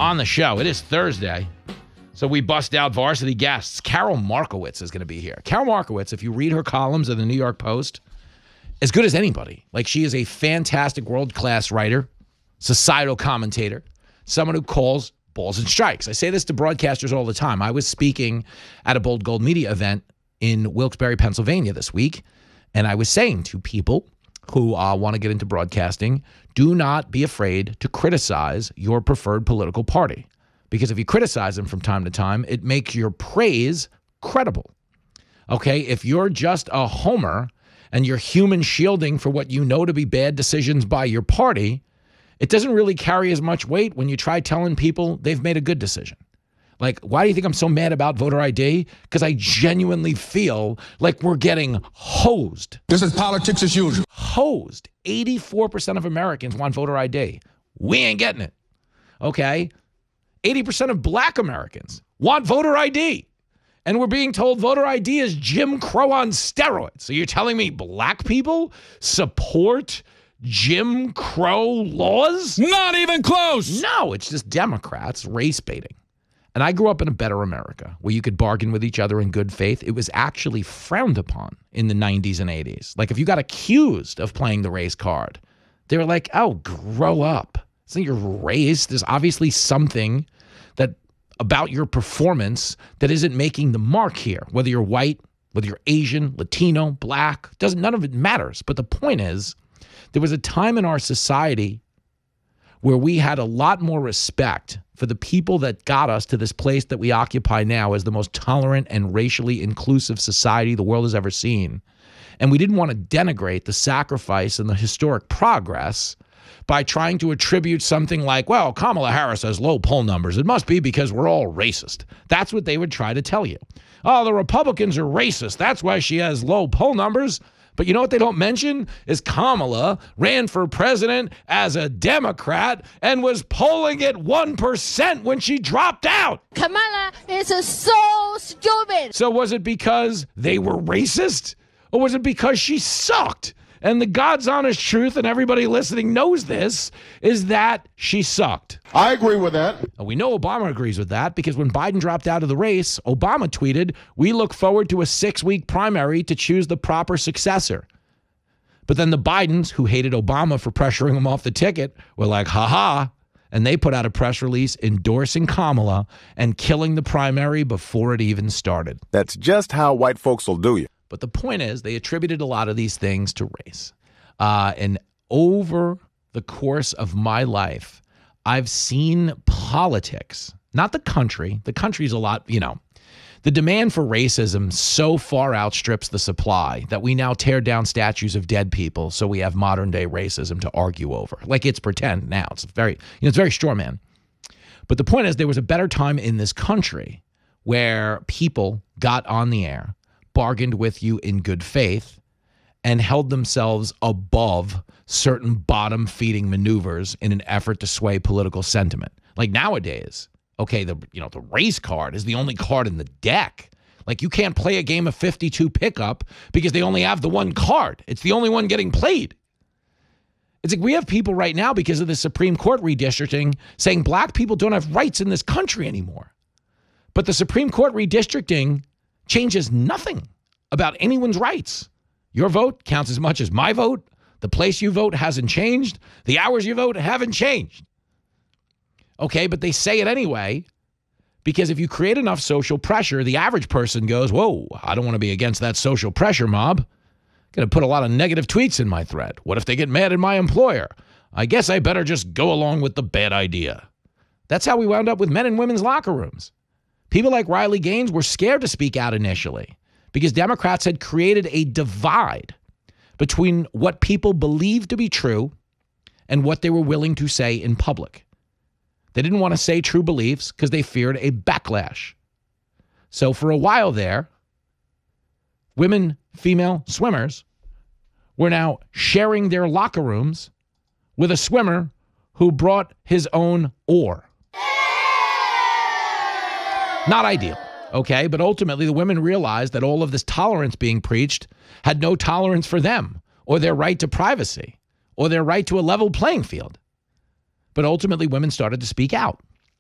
on the show. It is Thursday, so we bust out varsity guests. Carol Markowitz is going to be here. Carol Markowitz, if you read her columns in the New York Post, as good as anybody. Like, she is a fantastic world-class writer, societal commentator, someone who calls balls and strikes. I say this to broadcasters all the time. I was speaking at a Bold Gold Media event in Wilkes-Barre, Pennsylvania this week, and I was saying to people who want to get into broadcasting, do not be afraid to criticize your preferred political party. Because if you criticize them from time to time, it makes your praise credible. Okay? If you're just a homer and you're human shielding for what you know to be bad decisions by your party, it doesn't really carry as much weight when you try telling people they've made a good decision. Like, why do you think I'm so mad about voter ID? Because I genuinely feel like we're getting hosed. This is politics as usual. Hosed. 84% of Americans want voter ID. We ain't getting it. Okay? 80% of black Americans want voter ID. And we're being told voter ID is Jim Crow on steroids. So you're telling me black people support Jim Crow laws? Not even close. No, it's just Democrats race baiting. And I grew up in a better America where you could bargain with each other in good faith. It was actually frowned upon in the 90s and 80s. Like, if you got accused of playing the race card, they were like, oh, grow up. It's not your race. There's obviously something that about your performance that isn't making the mark here. Whether you're white, whether you're Asian, Latino, black, none of it matters. But the point is, there was a time in our society where we had a lot more respect for the people that got us to this place that we occupy now as the most tolerant and racially inclusive society the world has ever seen. And we didn't want to denigrate the sacrifice and the historic progress by trying to attribute something like, well, Kamala Harris has low poll numbers. It must be because we're all racist. That's what they would try to tell you. Oh, the Republicans are racist. That's why she has low poll numbers. But you know what they don't mention is Kamala ran for president as a Democrat and was polling at 1% when she dropped out. Kamala is so stupid. So was it because they were racist? Or was it because she sucked? And the God's honest truth, and everybody listening knows this, is that she sucked. I agree with that. And we know Obama agrees with that because when Biden dropped out of the race, Obama tweeted, "We look forward to a 6-week primary to choose the proper successor." But then the Bidens, who hated Obama for pressuring him off the ticket, were like, ha-ha. And they put out a press release endorsing Kamala and killing the primary before it even started. That's just how white folks will do you. But the point is, they attributed a lot of these things to race. And over the course of my life, I've seen politics, not the country. The country's a lot, the demand for racism so far outstrips the supply that we now tear down statues of dead people so we have modern day racism to argue over. Like, it's pretend now. It's very straw man. But the point is, there was a better time in this country where people got on the air, bargained with you in good faith, and held themselves above certain bottom-feeding maneuvers in an effort to sway political sentiment. Like nowadays, okay, the race card is the only card in the deck. Like, you can't play a game of 52 pickup because they only have the one card. It's the only one getting played. It's like we have people right now, because of the Supreme Court redistricting, saying black people don't have rights in this country anymore. But the Supreme Court redistricting changes nothing about anyone's rights. Your vote counts as much as my vote. The place you vote hasn't changed. The hours you vote haven't changed. Okay, but they say it anyway, because if you create enough social pressure, the average person goes, whoa, I don't want to be against that social pressure mob. Going to put a lot of negative tweets in my thread. What if they get mad at my employer? I guess I better just go along with the bad idea. That's how we wound up with men and women's locker rooms. People like Riley Gaines were scared to speak out initially because Democrats had created a divide between what people believed to be true and what they were willing to say in public. They didn't want to say true beliefs because they feared a backlash. So for a while there, female swimmers were now sharing their locker rooms with a swimmer who brought his own oar. Not ideal, okay? But ultimately, the women realized that all of this tolerance being preached had no tolerance for them or their right to privacy or their right to a level playing field. But ultimately, women started to speak out.